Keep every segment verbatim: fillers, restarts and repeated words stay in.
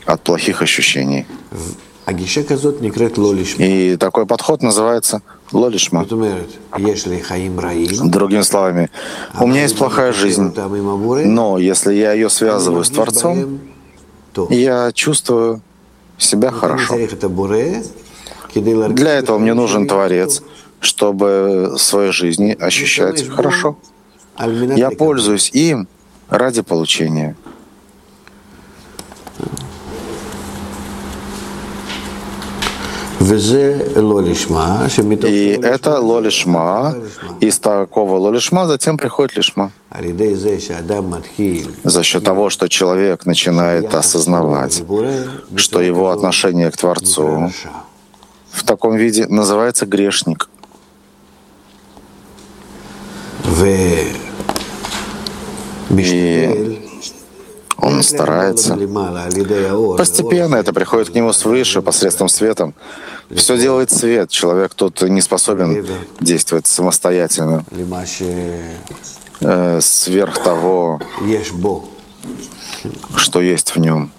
от плохих ощущений. И такой подход называется лолишма. Другими словами, у меня есть плохая жизнь, но если я ее связываю с Творцом, я чувствую себя хорошо. Для этого мне нужен Творец, чтобы в своей жизни ощущать хорошо. Я пользуюсь им ради получения. И это лолишма. Из такого лолишма затем приходит лишма. За счет того, что человек начинает осознавать, что его отношение к Творцу в таком виде называется грешник. И он старается. Постепенно это приходит к нему свыше, посредством света. Все делает свет. Человек тут не способен действовать самостоятельно. Э, сверх того, что есть в нем.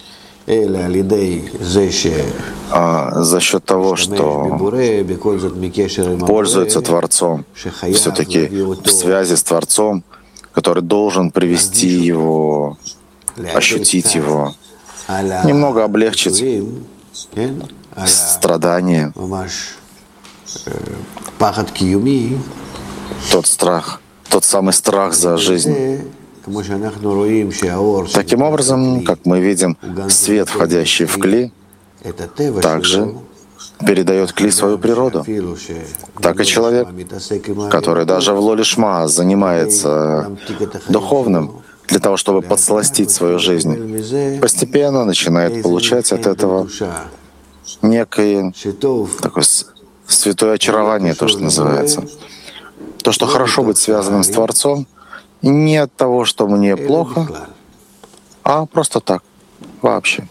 А за счет того, что пользуется Творцом, все-таки в связи с Творцом, который должен привести его, ощутить его, немного облегчить страдания, тот страх, тот самый страх за жизнь. Таким образом, как мы видим, свет, входящий в кли, также передает кли свою природу. Так и человек, который даже в лолишма занимается духовным, для того, чтобы подсластить свою жизнь, постепенно начинает получать от этого некое такое святое очарование, то, что называется. То, что хорошо быть связанным с Творцом, не от того, что мне плохо, а просто так, вообще.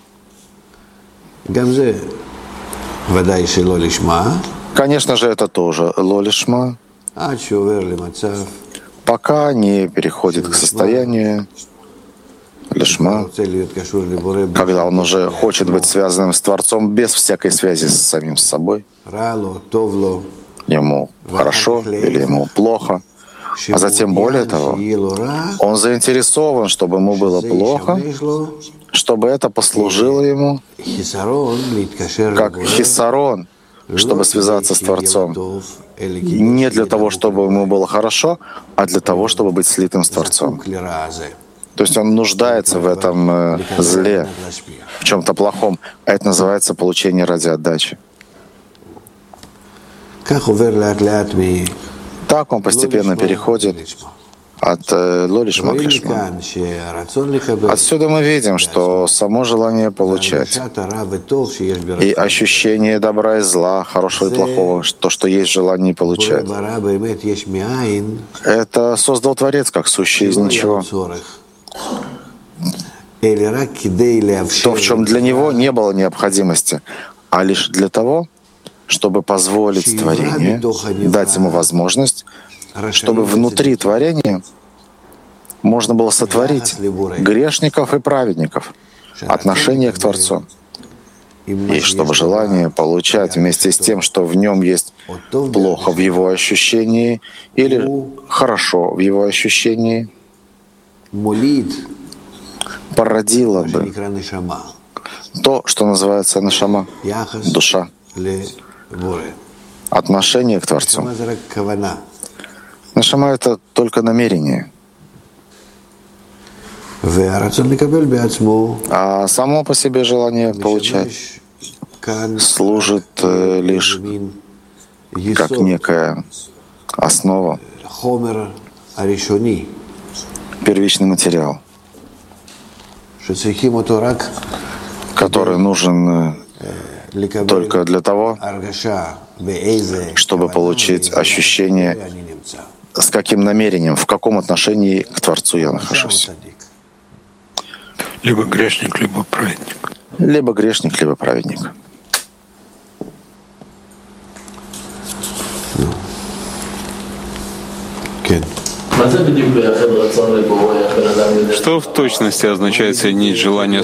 Конечно же, это тоже лолишма, пока не переходит к состоянию лишма, когда он уже хочет быть связанным с Творцом без всякой связи с самим собой. Ему хорошо или ему плохо. А затем, более того, он заинтересован, чтобы ему было плохо, чтобы это послужило ему как хисарон, чтобы связаться с Творцом. Не для того, чтобы ему было хорошо, а для того, чтобы быть слитым с Творцом. То есть он нуждается в этом э, зле, в чем-то плохом. А это называется получение ради отдачи. Так он постепенно переходит от э, лолишма к лишма. Отсюда мы видим, что само желание получать и ощущение добра и зла, хорошего и плохого, то, что есть желание получать, это создал Творец как сущее из ничего. То, в чем для него не было необходимости, а лишь для того, чтобы позволить творению, дать ему возможность, чтобы внутри творения можно было сотворить грешников и праведников, отношение к Творцу. И чтобы желание получать вместе с тем, что в нем есть плохо в его ощущении или хорошо в его ощущении, породило бы то, что называется нашама, душа, отношение к Творцу. Нашама — это только намерение. А само по себе желание получать служит э, лишь как некая основа, первичный материал, который нужен только для того, чтобы получить ощущение, с каким намерением, в каком отношении к Творцу я нахожусь. Либо грешник, либо праведник. Либо грешник, либо праведник. Что в точности означает соединить желание